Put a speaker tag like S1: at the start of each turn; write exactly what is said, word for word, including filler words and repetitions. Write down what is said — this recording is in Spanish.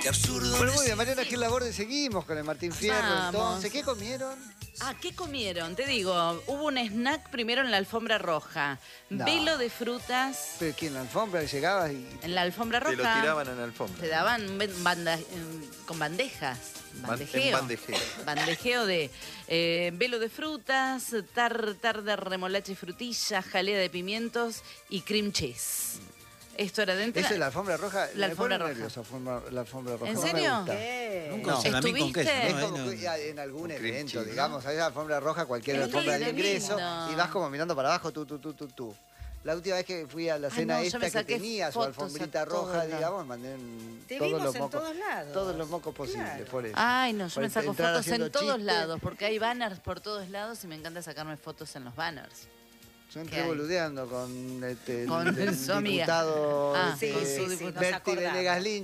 S1: Qué absurdo.
S2: Bueno, muy bien, Mariana Gil Laborde, seguimos con el Martín Fierro.
S3: Vamos.
S2: Entonces, ¿qué comieron?
S3: Ah, ¿qué comieron? Te digo, hubo un snack primero en la alfombra roja.
S2: No.
S3: Velo de frutas
S2: Pero aquí en la alfombra llegabas y...
S3: en la alfombra roja.
S4: Te lo tiraban en la alfombra.
S3: Te daban ben- banda- eh, con bandejas.
S4: Ban-
S3: Bandejeo.
S4: en bandejeo.
S3: Bandejeo de eh, velo de frutas, tartar de remolacha y frutilla, jalea de pimientos y cream cheese. Esto era dentro.
S2: Eso es la alfombra roja.
S3: La
S2: me
S3: alfombra
S2: pone
S3: roja.
S2: nervioso, alfombra- la alfombra roja.
S3: ¿En
S2: no me
S3: serio?
S2: gusta.
S5: ¿Qué?
S2: No.
S6: Un salamín con queso,
S3: ¿Estuviste?
S2: Es
S6: ¿no?
S2: como
S6: Bueno.
S2: que ya en algún
S4: Con cream
S2: evento,
S4: cheese, ¿no?
S2: digamos, hay la alfombra roja, cualquier
S3: Es
S2: alfombra de
S3: lindo.
S2: ingreso, y vas como mirando para abajo, tú, tú, tú, tú, tú. La última vez que fui a la
S3: Ay,
S2: cena
S3: no, yo
S2: esta
S3: me
S2: que
S3: saqué
S2: tenía su
S3: fotos
S2: alfombrita
S3: a todos
S2: roja,
S3: lados.
S2: digamos, mandé en
S5: Te
S2: todos
S5: vimos
S2: los
S5: en
S2: mocos.
S5: todos lados.
S2: Todos los mocos posibles,
S5: Claro.
S2: por eso.
S3: Ay, no, yo
S2: Por
S3: me saco
S2: entrar
S3: fotos
S2: haciendo
S3: en todos
S2: chistes.
S3: lados, porque hay banners por todos lados y me encanta sacarme fotos en los banners.
S2: Yo
S3: ¿Qué
S2: entré
S3: hay?
S2: boludeando con, este,
S3: Con
S2: el
S3: su amiga.
S2: diputado
S3: Ah,
S5: sí,
S2: este,
S5: sí, sí, nos
S2: Berti
S5: acordamos.
S2: Venegas Lynch.